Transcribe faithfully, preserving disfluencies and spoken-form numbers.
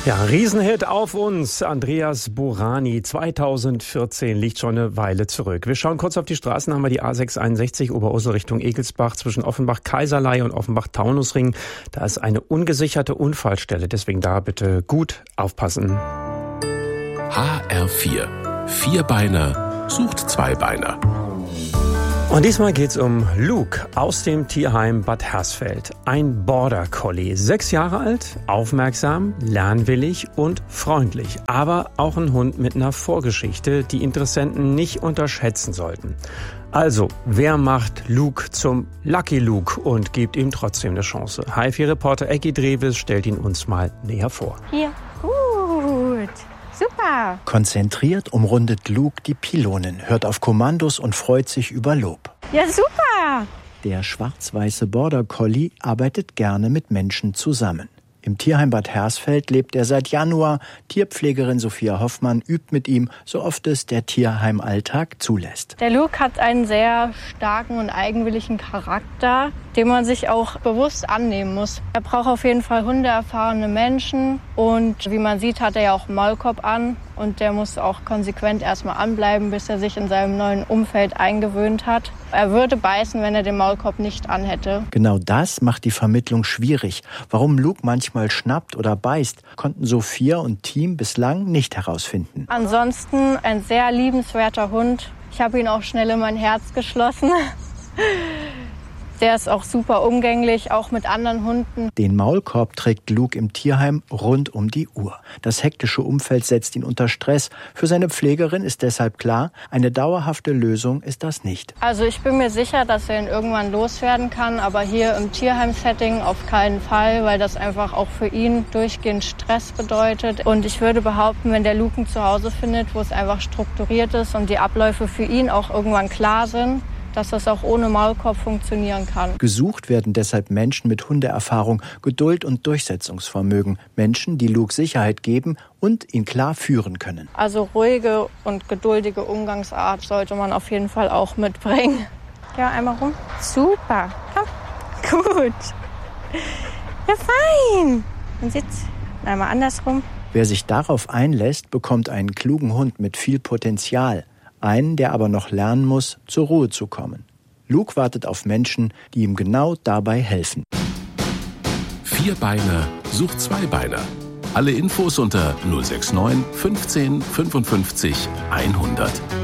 Ja, Riesenhit auf uns. Andreas Burani, zweitausendvierzehn, liegt schon eine Weile zurück. Wir schauen kurz auf die Straßen, haben wir die A sechs einundsechzig Oberursel Richtung Egelsbach zwischen Offenbach-Kaiserlei und Offenbach-Taunusring. Da ist eine ungesicherte Unfallstelle, deswegen da bitte gut aufpassen. H R vier. Vierbeiner sucht Zweibeiner. Und diesmal geht's um Luke aus dem Tierheim Bad Hersfeld. Ein Border Collie, sechs Jahre alt, aufmerksam, lernwillig und freundlich. Aber auch ein Hund mit einer Vorgeschichte, die Interessenten nicht unterschätzen sollten. Also, wer macht Luke zum Lucky Luke und gibt ihm trotzdem eine Chance? H R vier-Reporter Eggy Drewes stellt ihn uns mal näher vor. Hier, gut. Super. Konzentriert umrundet Luke die Pylonen, hört auf Kommandos und freut sich über Lob. Ja, super. Der schwarz-weiße Border Collie arbeitet gerne mit Menschen zusammen. Im Tierheim Bad Hersfeld lebt er seit Januar. Tierpflegerin Sophia Hoffmann übt mit ihm, so oft es der Tierheimalltag zulässt. Der Luke hat einen sehr starken und eigenwilligen Charakter, den man sich auch bewusst annehmen muss. Er braucht auf jeden Fall hundeerfahrene Menschen und wie man sieht, hat er ja auch einen Maulkorb an und der muss auch konsequent erstmal anbleiben, bis er sich in seinem neuen Umfeld eingewöhnt hat. Er würde beißen, wenn er den Maulkorb nicht anhätte. Genau das macht die Vermittlung schwierig. Warum Luke manchmal schnappt oder beißt, konnten Sophia und Team bislang nicht herausfinden. Ansonsten ein sehr liebenswerter Hund. Ich habe ihn auch schnell in mein Herz geschlossen. Der ist auch super umgänglich, auch mit anderen Hunden. Den Maulkorb trägt Luke im Tierheim rund um die Uhr. Das hektische Umfeld setzt ihn unter Stress. Für seine Pflegerin ist deshalb klar, eine dauerhafte Lösung ist das nicht. Also ich bin mir sicher, dass er ihn irgendwann loswerden kann, aber hier im Tierheim-Setting auf keinen Fall, weil das einfach auch für ihn durchgehend Stress bedeutet. Und ich würde behaupten, wenn der Luke ein Zuhause findet, wo es einfach strukturiert ist und die Abläufe für ihn auch irgendwann klar sind, dass das auch ohne Maulkorb funktionieren kann. Gesucht werden deshalb Menschen mit Hundeerfahrung, Geduld und Durchsetzungsvermögen. Menschen, die Luke Sicherheit geben und ihn klar führen können. Also ruhige und geduldige Umgangsart sollte man auf jeden Fall auch mitbringen. Ja, einmal rum. Super. Komm. Gut. Ja, fein. Und jetzt einmal andersrum. Wer sich darauf einlässt, bekommt einen klugen Hund mit viel Potenzial. Einen, der aber noch lernen muss, zur Ruhe zu kommen. Luke wartet auf Menschen, die ihm genau dabei helfen. Vierbeiner sucht Zweibeiner. Alle Infos unter null sechs neun fünfzehn fünfundfünfzig hundert.